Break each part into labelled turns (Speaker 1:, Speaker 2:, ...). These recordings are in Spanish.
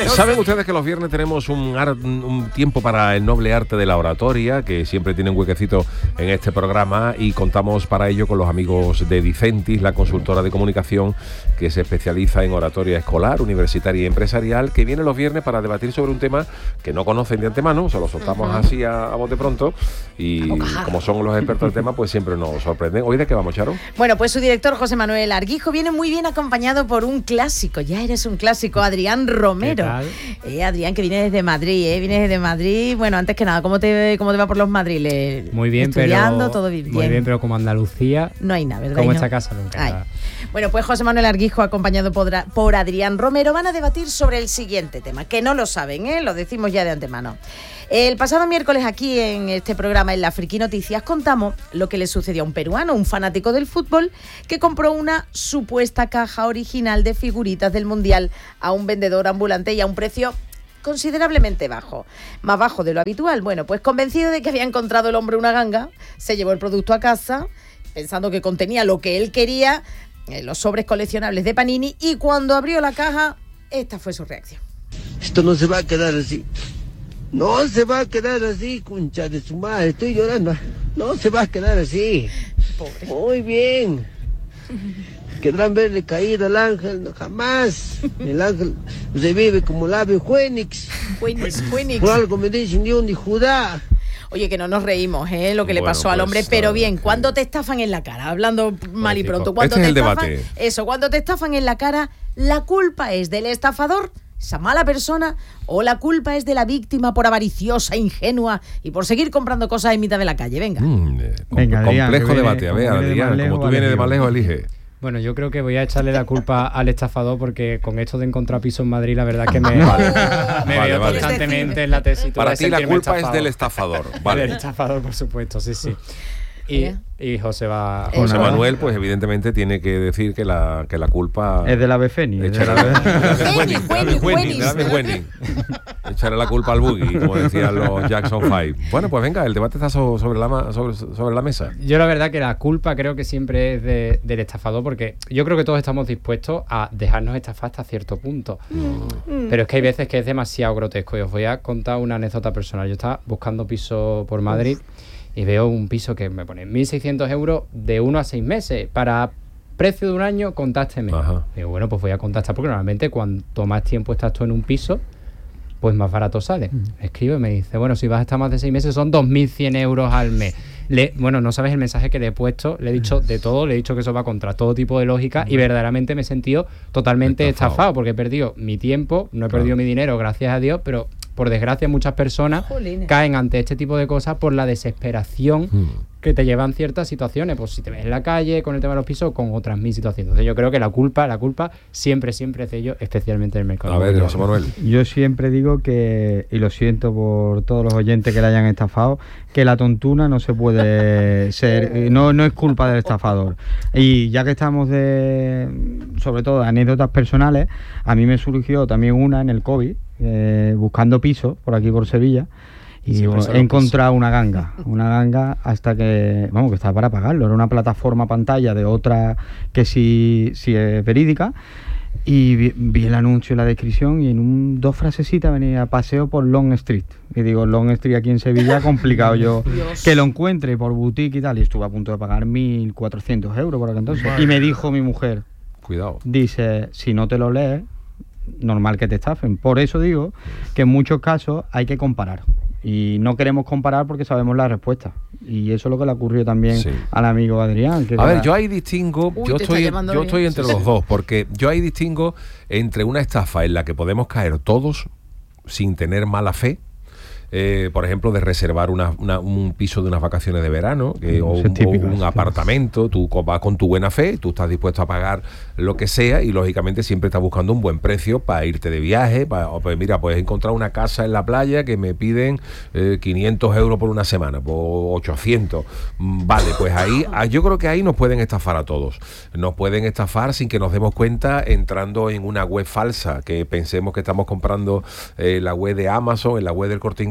Speaker 1: ¿Saben ustedes que los viernes tenemos un tiempo para el noble arte de la oratoria, que siempre tiene un huequecito en este programa, y contamos para ello con los amigos de Dicentis, la consultora de comunicación que se especializa en oratoria escolar, universitaria y empresarial, que viene los viernes para debatir sobre un tema que no conocen de antemano, se lo soltamos así a bote pronto, y como son los expertos del tema, pues siempre nos sorprenden. ¿Hoy de qué vamos, Charo?
Speaker 2: Bueno, pues su director, José Manuel Arguijo, viene muy bien acompañado por un clásico, ya eres un clásico, Adrián Romero.
Speaker 3: ¿Qué tal?
Speaker 2: Adrián, que viene desde Madrid, Bueno, antes que nada, ¿cómo te va por los madriles?
Speaker 3: Muy bien,
Speaker 2: estudiando, todo bien.
Speaker 3: Muy bien, pero como Andalucía,
Speaker 2: no hay nada, ¿verdad?
Speaker 3: como esta casa nunca.
Speaker 2: Ay. Bueno, pues José Manuel Arguijo, acompañado por Adrián Romero, van a debatir sobre el siguiente tema, que no lo saben, lo decimos ya de antemano. El pasado miércoles aquí en este programa, en la Friki Noticias, contamos lo que le sucedió a un peruano, un fanático del fútbol, que compró una supuesta caja original de figuritas del Mundial a un vendedor ambulante y a un precio considerablemente bajo, más bajo de lo habitual. Bueno, pues convencido de que había encontrado el hombre una ganga, se llevó el producto a casa, pensando que contenía lo que él quería, los sobres coleccionables de Panini, y cuando abrió la caja, esta fue su reacción.
Speaker 4: Esto no se va a quedar así. No se va a quedar así, concha de su madre. Estoy llorando. No se va a quedar así.
Speaker 2: Pobre.
Speaker 4: Muy bien. Querrán verle caído al ángel. No, jamás. El ángel revive como el ave Fénix.
Speaker 2: Fénix.
Speaker 4: Por algo me dicen Dios ni Judá.
Speaker 2: Oye, que no nos reímos, lo que le pasó al hombre, pero bien, ¿cuándo te estafan en la cara? Hablando mal y pronto, cuando te estafan, cuando te estafan en la cara, ¿la culpa es del estafador, esa mala persona, o la culpa es de la víctima por avariciosa, ingenua y por seguir comprando cosas en mitad de la calle? Venga.
Speaker 1: Venga, Adrián, complejo debate. A ver, Adrián, como tú vienes de más lejos, elige.
Speaker 3: Bueno, yo creo que voy a echarle la culpa al estafador, porque con esto de encontrar piso en Madrid, la verdad que me veo constantemente en la tesitura.
Speaker 1: Para ti la culpa es del estafador. Vale.
Speaker 3: Del estafador, por supuesto, sí. Y José
Speaker 1: Manuel, pues evidentemente tiene que decir que la culpa
Speaker 5: es del ave Fénix.
Speaker 1: Echarle la culpa al buggy, como decían los Jackson 5. Bueno, pues venga, el debate está sobre la mesa.
Speaker 3: Yo la verdad que la culpa creo que siempre es del estafador, porque yo creo que todos estamos dispuestos a dejarnos estafar hasta cierto punto. Pero es que hay veces que es demasiado grotesco. Y os voy a contar una anécdota personal. Yo estaba buscando piso por Madrid y veo un piso que me pone 1.600 euros de 1 a 6 meses. Para precio de un año, contácteme. Digo, bueno, pues voy a contactar, porque normalmente cuanto más tiempo estás tú en un piso, pues más barato sale. Me escribe y me dice, bueno, si vas a estar más de 6 meses son 2.100 euros al mes. Bueno, no sabes el mensaje que le he puesto, le he dicho de todo, le he dicho que eso va contra todo tipo de lógica, y verdaderamente me he sentido totalmente estafado, porque he perdido mi tiempo, no he perdido mi dinero, gracias a Dios, pero por desgracia muchas personas caen ante este tipo de cosas por la desesperación que te llevan ciertas situaciones, pues si te ves en la calle con el tema de los pisos, con otras mil situaciones. Entonces yo creo que la culpa siempre es de ellos, especialmente en el mercado.
Speaker 1: A ver, José Manuel.
Speaker 5: Yo siempre digo que, y lo siento por todos los oyentes que le hayan estafado, que la tontuna no se puede ser, no es culpa del estafador. Y ya que estamos sobre todo de anécdotas personales, a mí me surgió también una en el COVID, buscando pisos por aquí por Sevilla, y he encontrado una ganga hasta que estaba para pagarlo. Era una plataforma pantalla de otra que sí es verídica, y vi el anuncio y la descripción, y en 2 frasecitas venía paseo por Long Street. Y digo, Long Street aquí en Sevilla, complicado yo que lo encuentre por boutique y tal, y estuve a punto de pagar 1.400 euros por aquel entonces. Y me dijo mi mujer,
Speaker 1: cuidado,
Speaker 5: dice, si no te lo lees, normal que te estafen. Por eso digo que en muchos casos hay que comparar. Y no queremos comparar porque sabemos la respuesta. Y eso es lo que le ocurrió también al amigo Adrián.
Speaker 1: A ver, yo ahí distingo, yo estoy entre los dos, porque yo ahí distingo entre una estafa en la que podemos caer todos sin tener mala fe. Por ejemplo, de reservar un piso de unas vacaciones de verano, o un apartamento. Tú vas con tu buena fe, tú estás dispuesto a pagar lo que sea, y lógicamente siempre estás buscando un buen precio para irte de viaje. Pues mira, puedes encontrar una casa en la playa que me piden 500 euros por una semana, por 800. Vale, pues ahí yo creo que ahí nos pueden estafar a todos. Nos pueden estafar sin que nos demos cuenta, entrando en una web falsa, que pensemos que estamos comprando la web de Amazon, en la web del Corte Inglés,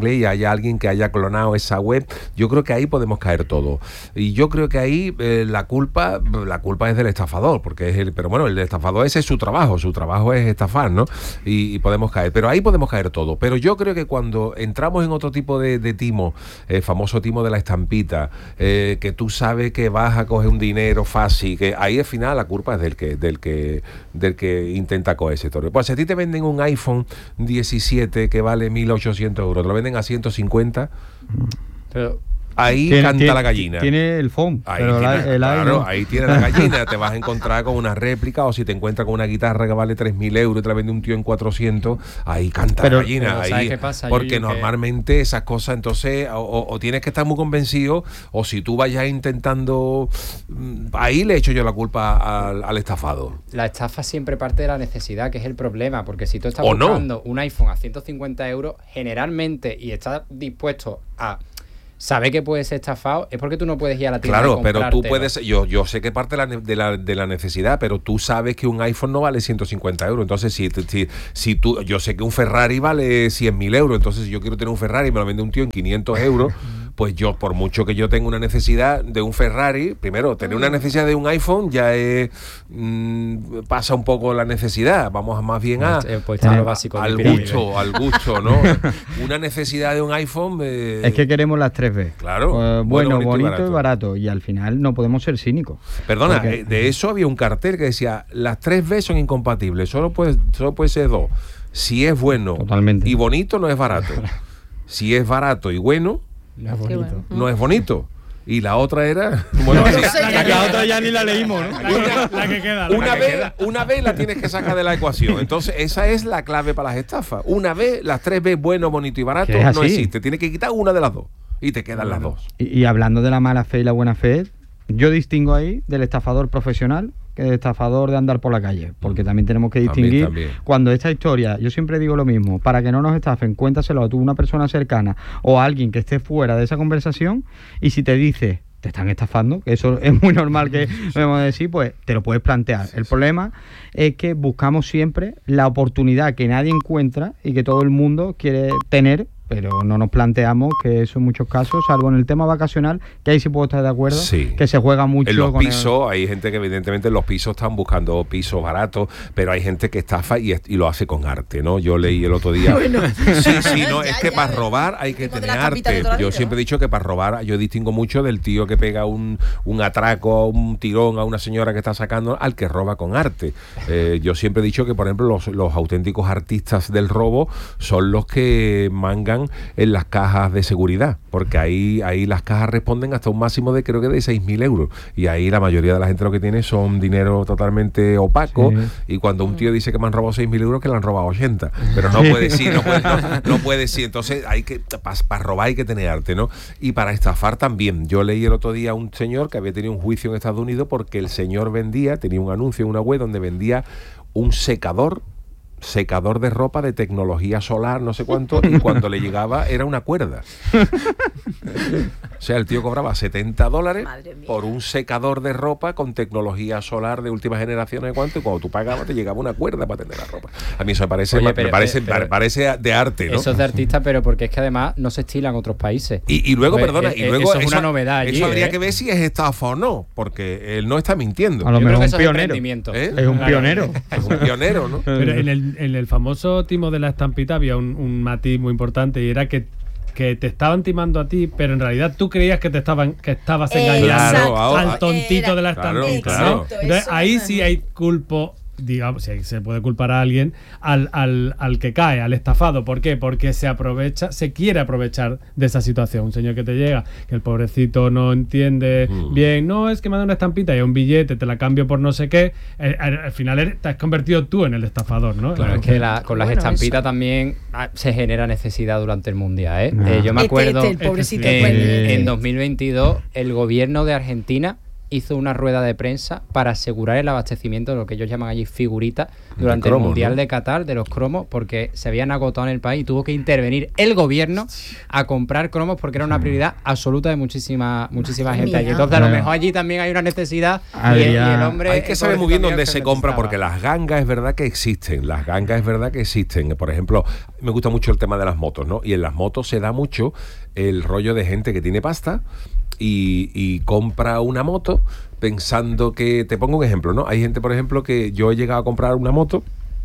Speaker 1: inglés y haya alguien que haya clonado esa web, yo creo que ahí podemos caer todo. Y yo creo que ahí la culpa es del estafador, porque pero bueno, el estafador ese es su trabajo es estafar, ¿no? Y podemos caer, pero ahí podemos caer todo. Pero yo creo que cuando entramos en otro tipo de timo, el famoso timo de la estampita, que tú sabes que vas a coger un dinero fácil, que ahí al final la culpa es del que intenta coger ese toro. Pues si a ti te venden un iPhone 17 que vale 1.800 euros, te lo venden a 150,
Speaker 3: pero
Speaker 1: ahí canta la gallina.
Speaker 5: Tiene el phone,
Speaker 1: ahí tiene la gallina. Te vas a encontrar con una réplica, o si te encuentras con una guitarra que vale 3.000 euros y te la vende un tío en 400, ahí canta la gallina.
Speaker 3: Pero ¿sabes qué pasa?
Speaker 1: Porque normalmente esas cosas, entonces, o tienes que estar muy convencido, o si tú vayas intentando, ahí le echo yo la culpa al estafado.
Speaker 3: La estafa siempre parte de la necesidad, que es el problema, porque si tú estás buscando un iPhone a 150 euros, generalmente, y estás dispuesto a sabe que puede ser estafado, es porque tú no puedes ir a la tienda.
Speaker 1: Claro, pero tú puedes, yo sé que parte de la necesidad, pero tú sabes que un iPhone no vale 150 euros. Entonces, si tú, yo sé que un Ferrari vale 100.000 euros, entonces si yo quiero tener un Ferrari y me lo vende un tío en 500 euros, pues yo, por mucho que yo tenga una necesidad de un Ferrari, primero, tener una necesidad de un iPhone ya es pasa un poco la necesidad, vamos más bien al gusto, ¿no? Una necesidad de un iPhone...
Speaker 5: es que queremos las 3B.
Speaker 1: Claro.
Speaker 5: Bueno, bonito y barato. Y al final no podemos ser cínicos.
Speaker 1: Perdona, de eso había un cartel que decía, las 3B son incompatibles, solo puede ser 2. Si es bueno y bonito, no es barato. Si es barato y bueno... no es bonito. Y la otra era... Bueno,
Speaker 5: la otra ya ni la leímos, ¿no?
Speaker 6: La que queda.
Speaker 1: Una vez la tienes que sacar de la ecuación. Entonces, esa es la clave para las estafas. Una vez, las 3B, bueno, bonito y barato, no existe. Tienes que quitar una de las dos. Y te quedan las dos.
Speaker 5: Y hablando de la mala fe y la buena fe, yo distingo ahí del estafador profesional que del estafador de andar por la calle, porque también tenemos que distinguir cuando esta historia, yo siempre digo lo mismo, para que no nos estafen, cuéntaselo a tú, una persona cercana o a alguien que esté fuera de esa conversación, y si te dice te están estafando, que eso es muy normal que debemos decir, pues te lo puedes plantear. El problema es que buscamos siempre la oportunidad que nadie encuentra y que todo el mundo quiere tener, pero no nos planteamos que eso en muchos casos, salvo en el tema vacacional, que ahí sí puedo estar de acuerdo, que se juega mucho
Speaker 1: en los pisos. Hay gente que evidentemente en los pisos están buscando pisos baratos, pero hay gente que estafa y lo hace con arte, ¿no? Yo leí el otro día es que para robar hay que tener arte. Yo siempre he dicho que para robar, yo distingo mucho del tío que pega un atraco, un tirón a una señora que está sacando, al que roba con arte. Yo siempre he dicho que, por ejemplo, los auténticos artistas del robo son los que mangan en las cajas de seguridad, porque ahí las cajas responden hasta un máximo de, creo que de 6.000 euros, y ahí la mayoría de la gente lo que tiene son dinero totalmente opaco, y cuando un tío dice que me han robado 6.000 euros, que le han robado 80, pero no puede decir, no puede decir. Entonces hay que, para robar hay que tener arte, ¿no? Y para estafar también. Yo leí el otro día a un señor que había tenido un juicio en Estados Unidos porque el señor tenía un anuncio en una web donde vendía un secador de ropa de tecnología solar, no sé cuánto, y cuando le llegaba era una cuerda. O sea, el tío cobraba $70 por un secador de ropa con tecnología solar de última generación, no sé cuánto, y cuando tú pagabas te llegaba una cuerda para tener la ropa. A mí eso me parece de arte, ¿no?
Speaker 3: Eso es de artista, pero porque es que además no se estila en otros países.
Speaker 1: Y luego, y luego
Speaker 3: eso es una novedad allí,
Speaker 1: eso habría que ver si es estafa o no, porque él no está mintiendo.
Speaker 5: A lo mejor
Speaker 3: es
Speaker 5: un pionero.
Speaker 3: Es
Speaker 5: un pionero.
Speaker 1: Es un pionero, ¿no?
Speaker 6: Pero en el famoso timo de la estampita había un matiz muy importante, y era que te estaban timando a ti, pero en realidad tú creías que estabas engañando al tontito de la estampita.
Speaker 1: Claro.
Speaker 6: Entonces ahí sí hay culpo, digamos, si se puede culpar a alguien, al que cae, al estafado. ¿Por qué? Porque se quiere aprovechar de esa situación. Un señor que te llega, que el pobrecito no entiende bien, no, es que me da una estampita y un billete, te la cambio por no sé qué, al final te has convertido tú en el estafador, ¿no?
Speaker 3: Claro, es que con las estampitas también se genera necesidad durante el Mundial, ¿eh? Yo me acuerdo,
Speaker 2: el pobrecito
Speaker 3: en 2022, el gobierno de Argentina hizo una rueda de prensa para asegurar el abastecimiento de lo que ellos llaman allí figuritas durante
Speaker 1: cromos,
Speaker 3: el Mundial,
Speaker 1: ¿no?,
Speaker 3: de Qatar, de los cromos, porque se habían agotado en el país y tuvo que intervenir el gobierno a comprar cromos porque era una prioridad absoluta de muchísima gente allí. Entonces a lo mejor allí también hay una necesidad y el hombre...
Speaker 1: Hay que saber muy bien dónde se compra, porque las gangas es verdad que existen. Por ejemplo, me gusta mucho el tema de las motos, ¿no? Y en las motos se da mucho el rollo de gente que tiene pasta y compra una moto pensando que... Te pongo un ejemplo, ¿no? Hay gente, por ejemplo, que yo he llegado a comprar una moto,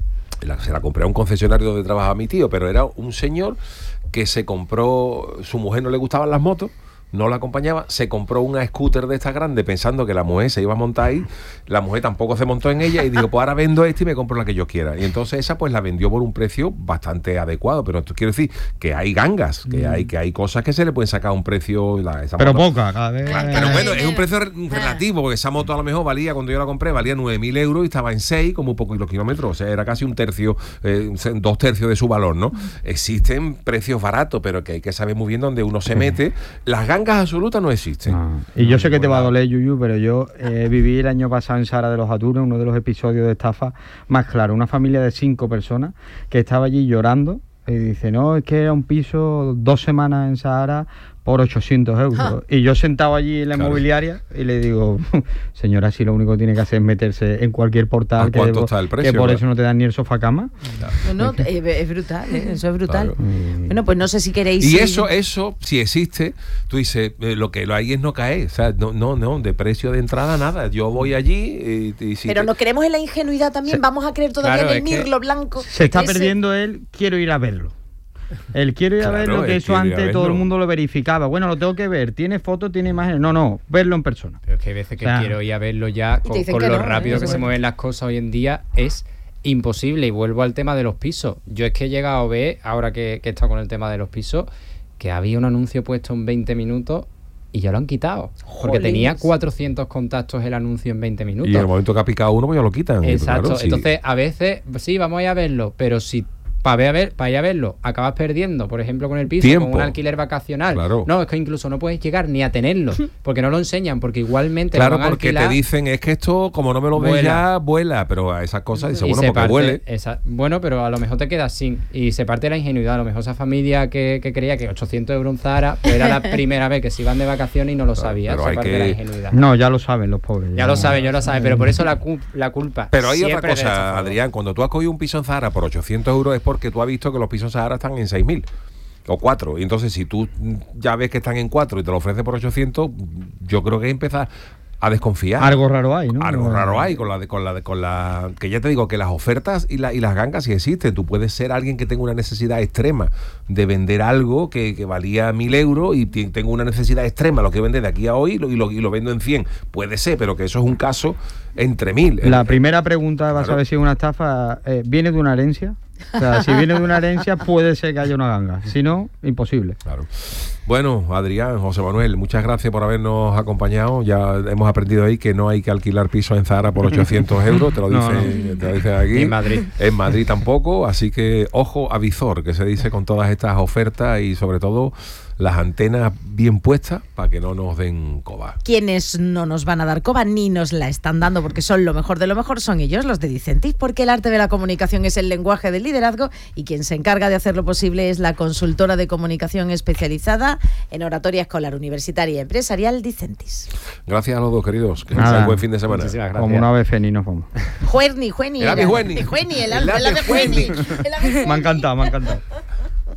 Speaker 1: se la compré a un concesionario donde trabajaba mi tío, pero era un señor que se compró... Su mujer no le gustaban las motos, no la acompañaba, se compró una scooter de esta grande pensando que la mujer se iba a montar ahí, la mujer tampoco se montó en ella y dijo, pues ahora vendo esta y me compro la que yo quiera. Y entonces esa pues la vendió por un precio bastante adecuado, pero esto quiero decir que hay gangas, que hay cosas que se le pueden sacar a un precio...
Speaker 5: Pero poca, cada vez...
Speaker 1: Claro, pero bueno, es un precio relativo, porque esa moto a lo mejor valía, cuando yo la compré, valía 9.000 euros y estaba en 6, como un poco los kilómetros, o sea, era casi un tercio, 2/3 de su valor, ¿no? Existen precios baratos, pero que hay que saber muy bien dónde uno se mete. Las gangas absolutas no existen.
Speaker 5: Y yo sé que te va a doler, Yuyu, pero yo viví el año pasado en Sahara de los Atunes, uno de los episodios de estafa más claro. Una familia de 5 personas que estaba allí llorando y dice, no, es que era un piso 2 semanas en Sahara por 800 euros. Y yo sentado allí en la inmobiliaria y le digo, señora, si lo único que tiene que hacer es meterse en cualquier portal,
Speaker 1: ¿cuánto está el precio,
Speaker 5: que por eso no te dan ni el sofá cama.
Speaker 2: No, es brutal, eso es brutal. Claro. Bueno, pues no sé si queréis...
Speaker 1: Y eso, si existe, tú dices, lo que hay es no caer. O sea, no, de precio de entrada nada. Yo voy allí y si
Speaker 2: pero nos queremos en la ingenuidad también, vamos a creer todavía en el mirlo blanco.
Speaker 5: Se está perdiendo él, quiero ir a verlo. Él quiere ir a verlo, que eso antes todo el mundo lo verificaba. Bueno, lo tengo que ver. ¿Tiene fotos, tiene imágenes? No, verlo en persona.
Speaker 3: Pero es que hay veces que quiero ir a verlo ya, con lo rápido que se mueven las cosas hoy en día, es imposible. Y vuelvo al tema de los pisos. Yo es que he llegado a ver, ahora que he estado con el tema de los pisos, que había un anuncio puesto en 20 minutos y ya lo han quitado. Porque tenía 400 contactos el anuncio en 20 minutos.
Speaker 1: Y en el momento que ha picado uno, pues ya lo quitan.
Speaker 3: Exacto.
Speaker 1: Claro, sí.
Speaker 3: Entonces, a veces, sí, vamos a ir a verlo, pero si para ir a verlo acabas perdiendo, por ejemplo, con el piso,
Speaker 1: tiempo,
Speaker 3: con un alquiler vacacional.
Speaker 1: Claro.
Speaker 3: No, es que incluso no puedes llegar ni a tenerlo, porque no lo enseñan, porque igualmente
Speaker 1: claro,
Speaker 3: lo van a
Speaker 1: porque
Speaker 3: alquilar,
Speaker 1: te dicen, es que esto, como no me lo ves ya, vuela, pero a esas cosas dice, bueno, porque vuele.
Speaker 3: Bueno, pero a lo mejor te quedas sin, y se parte la ingenuidad. A lo mejor esa familia que creía que 800 euros en Zahara, pues era la primera vez que se iban de vacaciones y no lo sabía. Se parte la ingenuidad.
Speaker 5: No, ya lo saben los pobres.
Speaker 3: Ya lo saben, pero por eso la culpa.
Speaker 1: Pero hay otra cosa, Adrián, cuando tú has cogido un piso en Zahara por 800 euros es porque tú has visto que los pisos en Zahara están en 6.000 o 4, y entonces si tú ya ves que están en 4 y te lo ofrece por 800, yo creo que empiezas a desconfiar.
Speaker 5: Algo raro hay, ¿no?
Speaker 1: Algo raro hay con la que ya te digo que las ofertas y las gangas sí existen. Tú puedes ser alguien que tenga una necesidad extrema de vender algo que valía 1.000 euros y tengo una necesidad extrema, lo que vende de aquí a hoy y lo vendo en 100. Puede ser, pero que eso es un caso entre 1.000.
Speaker 5: La primera pregunta, vas a ver si es una estafa, ¿viene de una herencia? O sea, si viene de una herencia puede ser que haya una ganga, si no, imposible.
Speaker 1: Claro. Bueno, Adrián, José Manuel, muchas gracias por habernos acompañado. Ya hemos aprendido ahí que no hay que alquilar pisos en Zahara por 800 euros, te lo dicen aquí.
Speaker 3: En Madrid.
Speaker 1: En Madrid tampoco, así que ojo a visor, que se dice con todas estas ofertas, y sobre todo las antenas bien puestas para que no nos den coba.
Speaker 2: Quienes no nos van a dar coba ni nos la están dando porque son lo mejor de lo mejor son ellos, los de Dicentis, porque el arte de la comunicación es el lenguaje del liderazgo y quien se encarga de hacerlo posible es la consultora de comunicación especializada en oratoria escolar, universitaria y empresarial Dicentis.
Speaker 1: Gracias a los dos, queridos. Que pasen buen fin de semana.
Speaker 5: Como una ave feni nos vamos.
Speaker 2: Jueni.
Speaker 1: El ave Jueni.
Speaker 2: Me ha encantado.